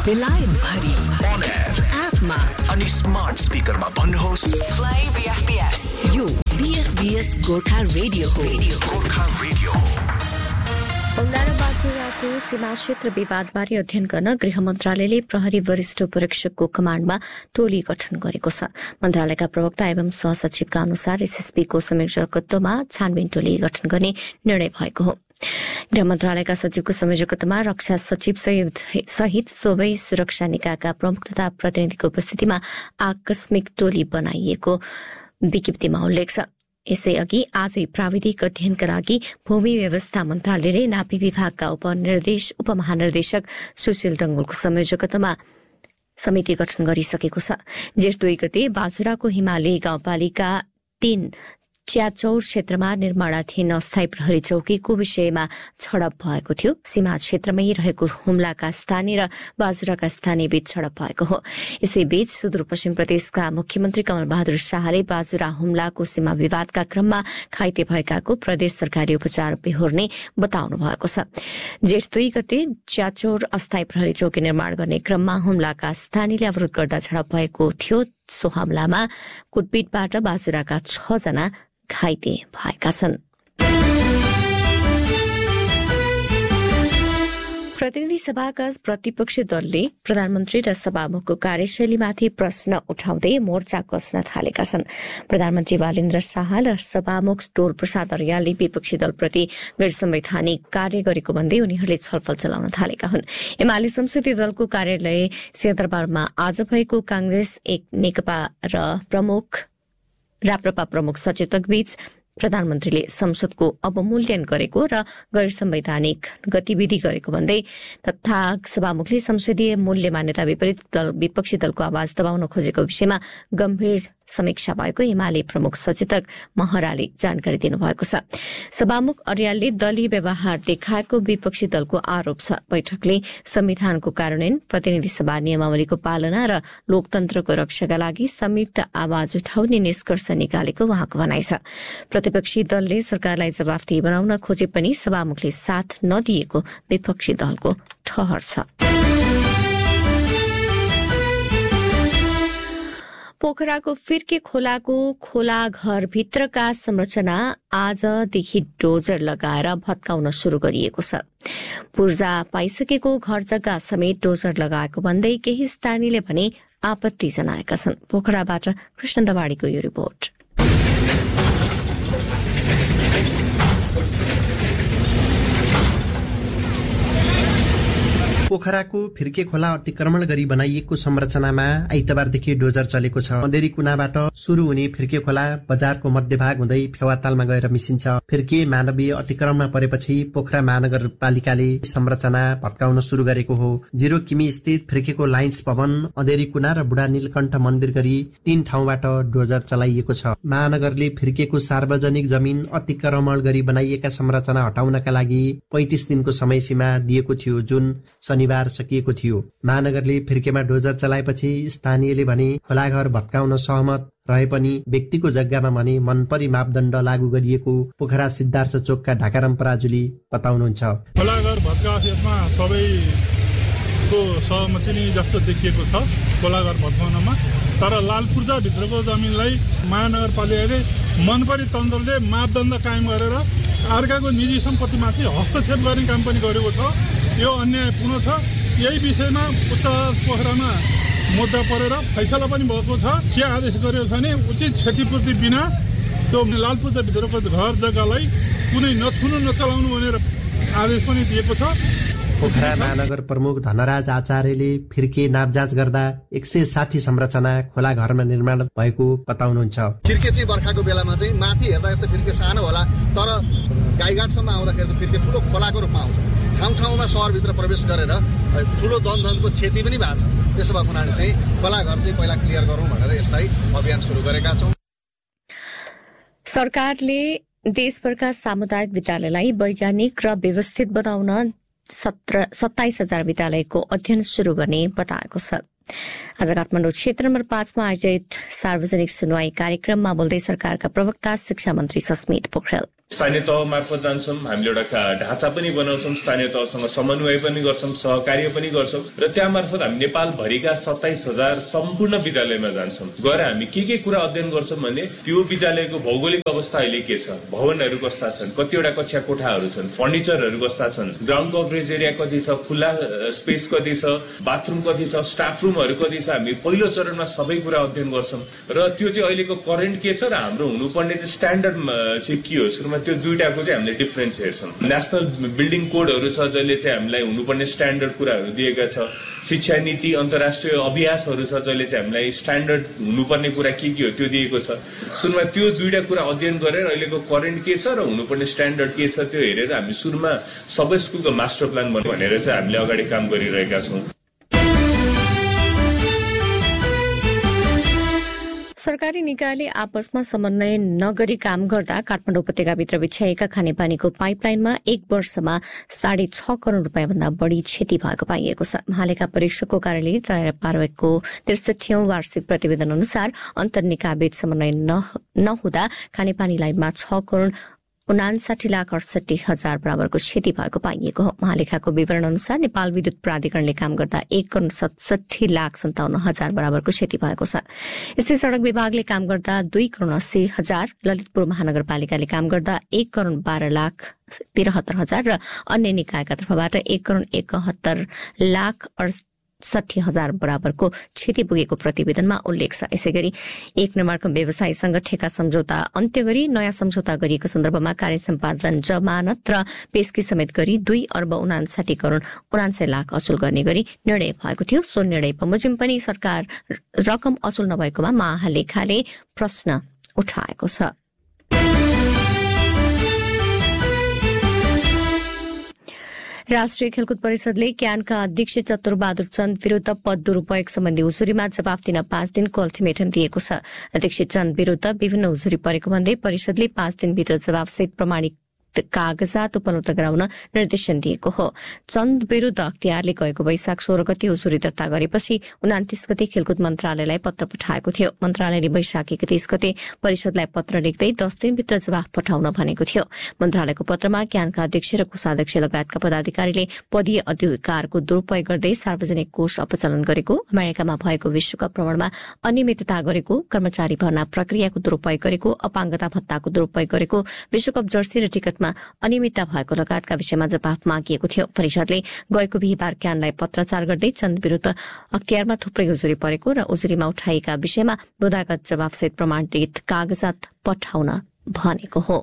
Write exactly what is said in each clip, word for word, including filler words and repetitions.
बेलायत भरि on air एपमा अनि स्मार्ट स्पिकरमा भन्नुहोस् प्ले बीएफपीएस। यो बीएफपीएस गोर्खा रेडियो हो। गोर्खा रेडियो हो। बंगाल बाजुराको सीमा क्षेत्र विवादबारे अध्ययन गर्न गृह मन्त्रालयले प्रहरी वरिष्ठ उपरीक्षकको कमाण्डमा टोली गठन गरेको छ। मन्त्रालयका प्रवक्ता एवं सहसचिवका अनुसार एसएसपीको संयोजकत्वमा छानबिन टोली गठन गर्ने निर्णय भएको हो। गृह मन्त्रालयका सचिवको संयोजकत्वमा रक्षा सचिव सहित सबै सुरक्षा निकायका प्रमुख तथा प्रतिनिधिको उपस्थितिमा आकस्मिक टोली बनाइएको विज्ञप्तिमा उल्लेख छ। यसै अघि आजै प्राविधिक अध्ययनका लागि भूमि व्यवस्था मन्त्रालयले नापी विभागका उपनिर्देश उपमहानिर्देशक सुशील डंगोलको संयोजकत्वमा समिति गठन गरिसकेको छ। जेठ दुई गते बाजुराको हिमाली गाउँपालिका तीन च्याचौर क्षेत्रमा निर्माणाधीन अस्थायी प्रहरी चौकीको विषयमा झडप भएको थियो। सीमा क्षेत्रमै रहेको हुम्लाका स्थानीय र बाजुराका स्थानीय बीच झडप भएको हो। यसैबीच सुदूरपश्चिम प्रदेशका मुख्यमन्त्री कमल बहादुर शाहले बाजुरा हुम्लाको सीमा विवादका क्रममा घाइते भएकाको प्रदेश सरकारी उपचार बेहोर्ने बताउनु भएको छ। जेठ दुई गते च्याचौर अस्थायी प्रहरी चौकी निर्माण गर्ने क्रममा हुम्लाका स्थानीयले अवरोध गर्दा झडप भएको थियो। सो हमलामा कुटपिटबाट बाजुराका छ जना घाइते भएका छन्। प्रतिनिधि सभाका प्रतिपक्षी दलले प्रधानमन्त्री र सभामुखको कार्यशैलीमाथि प्रश्न उठाउँदै मोर्चा कस्न थालेका छन्। प्रधानमन्त्री बालेन्द्र शाह र सभामुख टोल प्रसाद अर्यालले विपक्षी दलप्रति गैरसंवैधानिक कार्य गरेको भन्दै उनीहरूले छलफल चलाउन थालेका हुन्। एमाले संसदीय दलको कार्यालय सिंहदरबारमा आज भएको कांग्रेस एक नेकपा र प्रमुख राप्रपा प्रमुख सचेतक बीच प्रधानमन्त्रीले संसदको अवमूल्यन गरेको र गैर संवैधानिक गतिविधि गरेको भन्दै तथा सभामुखले संसदीय मूल्य मान्यता विपरीत दल विपक्षी दलको आवाज दबाउन खोजेको विषयमा गम्भीर समीक्षा भएको एमाले प्रमुख सचेतक महराले जानकारी दिनुभएको छ। सभामुख अर्यालले दलीय व्यवहार देखाएको विपक्षी दलको आरोप छ। बैठकले संविधानको कार्यान्वयन, प्रतिनिधि सभा नियमावलीको पालना र लोकतन्त्रको रक्षाका लागि संयुक्त आवाज उठाउने निष्कर्ष निकालेको उहाँको भनाइ छ। प्रतिपक्षी दलले सरकारलाई जवाफदेही बनाउन खोजे पनि सभामुखले साथ नदिएको विपक्षी दलको ठहर छ। पोखराको फिर्के खोलाको खोला घर भित्रका संरचना आजदेखि डोजर लगाएर भत्काउन शुरू गरिएको छ। पूर्जा पाइसकेको घर जग्गा समेत डोजर लगाएको भन्दै केही स्थानीयले भने आपत्ति जनाएका छन्। पोखराबाट कृष्ण दवाडीको यो रिपोर्ट। पोखराको फिर्के खोला अतिक्रमण गरी बनाइएको संरचनामा आइतबारदेखि डोजर चलेको छ। मन्दिरी कुनाबाट शुरू हुने फिर्के खोला बजारको मध्यभाग हुँदै फेवातालमा गएर मिसिन्छ। फिर्के मानवीय अतिक्रमणमा परेपछि पोखरा महानगरपालिकाले संरचना भत्काउन शुरू गरेको हो। जिरो किमी स्थित फिर्केको लाइन्स भवन, अँधेरी कुना र बुढा नीलकण्ठ मन्दिर गरी तीन ठाउँबाट डोजर चलाइएको छ। महानगरले फिर्केको सार्वजनिक जमिन अतिक्रमण गरी बनाइएका संरचना हटाउनका लागि पैंतिस दिनको समय सीमा दिएको थियो, जुन शनिबार सकिएको थियो। महानगरले फिर्केमा डोजर चलाएपछि स्थानीयले भने खोलाघर भत्काउन सहमत रहे पनि व्यक्तिको जग्गामा भने मनपरी मापदण्ड लागू गरिएको पोखरा सिद्धार्थ चोकका ढाकाराम पराजुली बताउनुहुन्छ। खोलाघर भत्काएमा सबैको सहमति नै जस्तो देखिएको छ खोलाघर भत्काउनमा। तर लालपूर्जा भित्रको जमिनलाई महानगरपालिकाले मनपरी तन्त्रले मापदण्ड कायम गरेर अर्काको निजी सम्पत्तिमाथि हस्तक्षेप गर्ने काम पनि गरेको छ। यो अन्यायपूर्ण छ। यही विषयमा उच्च पोखरामा मुद्दा परेर फैसला पनि भएको छ। के आदेश गरेको छ भने उचित क्षतिपूर्ति बिना त्यो लालपूर्जा भित्रको घर जग्गालाई कुनै नछुनु नचलाउनु भनेर आदेश पनि दिएको छ। पोखरा महानगर प्रमुख धनराज आचार्यले फिर्के नापजाँच गर्दा एक सय साठी संरचना खोला घरमा निर्माण भएको बताउनुहुन्छ। फिर्के चाहिँ बर्खाको बेलामा चाहिँ माथि हेर्दा त फिर्के सानो होला, तर गाईघाटसम्म आउँदाखेरि त फिर्के ठुलो खोलाको रूपमा आउँछ। ठाउँ ठाउँमा सहरभित्र प्रवेश गरेर ठुलो जनधनको क्षति पनि भएको छ। त्यसो भएको हुनाले चाहिँ खोलाघर चाहिँ पहिला क्लियर गरौँ भनेर यसलाई अभियान सुरु गरेका छौँ। सरकारले देशभरका सामुदायिक विद्यालयलाई वैज्ञानिक र व्यवस्थित बनाउन सत्र सत्ताइस हजार विद्यालयको अध्ययन शुरू गर्ने बताएको छ। आज काठमाडौँ क्षेत्र नम्बर पाँचमा आयोजित सार्वजनिक सुनवाई कार्यक्रममा बोल्दै सरकारका प्रवक्ता शिक्षा मन्त्री सस्मित पोखरेल स्थानीय तह मार्फत जान्छौँ, हामीले एउटा ढाँचा पनि बनाउँछौँ, स्थानीय तहसँग समन्वय पनि गर्छौँ, सहकार्य पनि गर्छौँ र त्यहाँ मार्फत हामी नेपालभरिका सत्ताइस हजार सम्पूर्ण विद्यालयमा जान्छौँ। गएर हामी के के कुरा अध्ययन गर्छौँ भने त्यो विद्यालयको भौगोलिक अवस्था अहिले के छ, भवनहरू कस्ता छन्, कतिवटा कक्षा कोठाहरू छन्, फर्निचरहरू कस्ता छन्, ग्राउन्ड कभरेज एरिया कति छ, खुल्ला स्पेस कति छ, बाथरुम कति छ, स्टाफ रुमहरू कति छ, हामी पहिलो चरणमा सबै कुरा अध्ययन गर्छौँ र त्यो चाहिँ अहिलेको करेन्ट के छ र हाम्रो हुनुपर्ने चाहिँ स्ट्यान्डर्ड चाहिँ के हो। सुरुमा त्यो दुईटाको चाहिँ हामीले डिफरेन्स हेर्छौँ। नेसनल बिल्डिङ कोडहरू छ जसले चाहिँ हामीलाई हुनुपर्ने स्ट्यान्डर्ड कुराहरू दिएका छ, शिक्षा नीति अन्तर्राष्ट्रिय अभ्यासहरू छ जसले चाहिँ हामीलाई स्ट्यान्डर्ड हुनुपर्ने कुरा के के हो त्यो दिएको छ। सुरुमा त्यो दुईटा कुरा अध्ययन गरेर अहिलेको करेन्ट के छ र हुनुपर्ने स्ट्यान्डर्ड के छ त्यो हेरेर हामी सुरुमा सबै स्कुलको मास्टर प्लान भनेर चाहिँ हामीले अगाडि काम गरिरहेका छौँ। सरकारी निकायले आपसमा समन्वय नगरी काम गर्दा काठमाडौँ उपत्यकाभित्र बिछ्याएका खानेपानीको पाइपलाइनमा एक वर्षमा साढे छ करोड़ रुपियाँ भन्दा बढ़ी क्षति भएको पाइएको छ। महालेखा परीक्षकको कार्यालयले तयार पारेको त्रिसठीऔं वार्षिक प्रतिवेदन अनुसार अन्तर्निकायबीच समन्वय नहुँदा खानेपानी लाइनमा छ करोड़ उनासाठी लाख अडसठी हजार बराबरको क्षति भएको पाइएको हो। महालेखाको विवरण अनुसार नेपाल विद्युत प्राधिकरणले काम गर्दा एक करोड़ सतसठी लाख सन्ताउन्न हजार बराबरको क्षति भएको छ। यस्तै सड़क विभागले काम गर्दा दुई करोड़ अस्सी हजार, ललितपुर महानगरपालिकाले काम गर्दा एक करोड़ बाह्र लाख तिरहत्तर हजार र अन्य निकायका तर्फबाट एक करोड़ एकहत्तर लाख साठी हजार बराबरको क्षति पुगेको प्रतिवेदनमा उल्लेख छ। यसैगरी एक निर्माणको व्यवसायीसँग ठेका सम्झौता अन्त्य गरी नयाँ सम्झौता गरिएको सन्दर्भमा कार्य सम्पादन जमानत र पेशकी समेत गरी दुई अर्ब उनासाठी करोड़ उनान्सय लाख असुल गर्ने गरी निर्णय भएको थियो। सो निर्णय बमोजिम पनि सरकार रकम असुल नभएकोमा महालेखाले प्रश्न उठाएको छ। राष्ट्रिय खेलकुद परिषदले क्यानका अध्यक्ष चतुरबहादुर चन्द विरूद्ध पद दुरूपयोग सम्बन्धी उजुरीमा जवाफ दिन पाँच दिनको अल्टिमेटम दिएको छ। अध्यक्ष चन्द विरूद्ध विभिन्न उजुरी परेको भन्दै परिषदले पाँच दिनभित्र जवाफसहित प्रमाणित कागजात उपलब्ध गराउन निर्देशन दिएको हो। चन्द विरूद्ध अख्तियारले गएको वैशाख सोह्र गते उजुरी दर्ता गरेपछि उनातिस गते खेलकुद मन्त्रालयलाई पत्र पठाएको थियो। मन्त्रालयले वैशाख एकतीस गते परिषदलाई पत्र लेख्दै दस दिनभित्र जवाफ पठाउन भनेको थियो। मन्त्रालयको पत्रमा क्यानका अध्यक्ष र कोषाध्यक्ष लगायतका पदाधिकारीले पदीय अधिकारको दुरूपयोग गर्दै सार्वजनिक कोष अपचलन गरेको, अमेरिकामा भएको विश्वकप भ्रमणमा अनियमितता गरेको, कर्मचारी भर्ना प्रक्रियाको दुरूपयोग गरेको, अपाङ्गता भत्ताको दुरूपयोग गरेको, विश्वकप जर्सी र टिकट अनियमितता भएको लगायतका विषयमा जवाफ मागिएको थियो। परिषदले गएको बिहिबार क्यानलाई पत्राचार गर्दै चन्द विरूद्ध अख्तियारमा थुप्रै उजुरी परेको र उजुरीमा उठाइएका विषयमा बुदागत जवाफसहित प्रमाणित कागजात पठाउन भनेको हो।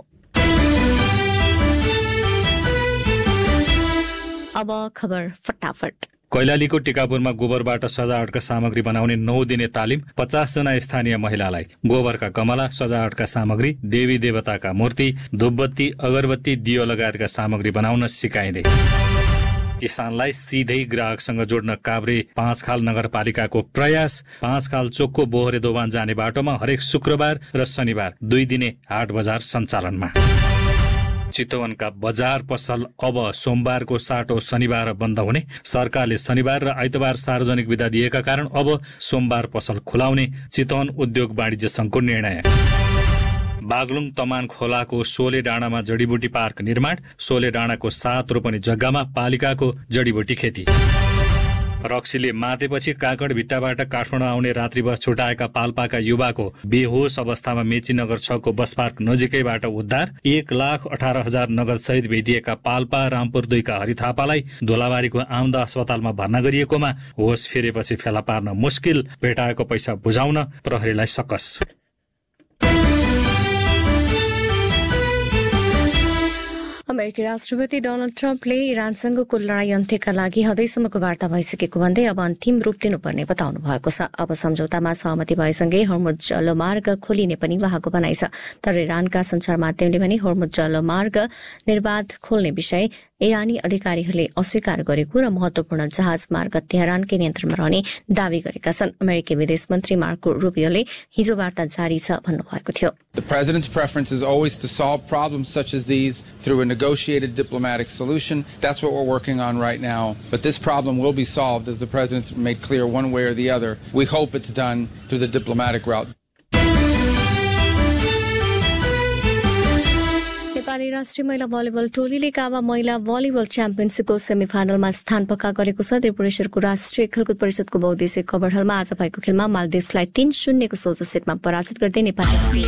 अब खबर फटाफट। कैलालीको टिकापुरमा गोबरबाट सजावटका सामग्री बनाउने नौ दिने तालिम पचास जना स्थानीय महिलालाई गोबरका गमला, सजावटका सामग्री, देवी देवताका मूर्ति, धूपबत्ती, अगरबत्ती, दियो लगायतका सामग्री बनाउन सिकाइँदै किसानलाई सिधै ग्राहकसँग जोड्न काभ्रे पाँचखाल नगरपालिकाको प्रयास। पाँचखाल चोकको बोहरे दोभान जाने बाटोमा हरेक शुक्रबार र शनिबार दुई दिने हाट बजार सञ्चालनमा। चितवनका बजार पसल अब सोमबारको साटो शनिबार बन्द हुने। सरकारले शनिबार र आइतबार सार्वजनिक बिदा दिएका कारण अब सोमबार पसल खुलाउने चितवन उद्योग वाणिज्य संघको निर्णय। बागलुङ तमान खोलाको सोले डाँडामा जडीबुटी पार्क निर्माण। सोले डाँडाको सात रोपनी जग्गामा पालिकाको जडीबुटी खेती। रक्सीले मातेपछि काकड भिट्टाबाट काठमाडौँ आउने रात्रि बस छुटाएका पाल्पाका युवाको बेहोस अवस्थामा मेचीनगर छको बस पार्क नजिकैबाट उद्धार। एक लाख अठार हजार नगद सहित भेटिएका पाल्पा रामपुर दुईका हरि थापालाई धोलाबारीको आमदा अस्पतालमा भर्ना गरिएकोमा होस फेरेपछि फेला पार्न मुस्किल, भेटाएको पैसा बुझाउन प्रहरीलाई सकस। अमेरिकी राष्ट्रपति डोनाल्ड ट्रम्पले इरानसँगको लडाई अन्त्यका लागि हदैसम्मको वार्ता भइसकेको भन्दै अब अन्तिम रूप दिनुपर्ने बताउनु भएको छ। अब सम्झौतामा सहमति भएसँगै हर्मुज जलमार्ग खोलिने पनि उहाँको भनाइ छ। तर इरानका सञ्चार माध्यमले भने हर्मुज जलमार्ग निर्बाध खोल्ने विषय इरानी अधिकारीहरूले अस्वीकार गरेको र महत्वपूर्ण जहाज मार्ग तेहरानकै नियन्त्रणमा रहने दावी गरेका छन्। अमेरिकी विदेश मन्त्री मार्को रुबियोले हिजो वार्ता जारी छ भन्नुभएको थियो। The president's preference is always to solve problems such as these through a negotiated diplomatic solution. That's what we're working on right now. But this problem will be solved, as the president's made clear one way or the other. We hope it's done through the diplomatic route. Nepali राष्ट्रिय महिला volleyball टोलीले काबा महिला volleyball च्याम्पियनसिपको सेमिफाइनलमा स्थान पक्का गरेको छ। त्रिपुरेश्वरको राष्ट्रिय खेलकुद परिषदको बहुद्देश्यीय कबड हलमा आज भएको खेलमा मालदिप्सलाई तीन शून्यको सोझो सेटमा पराजित गर्दै नेपाली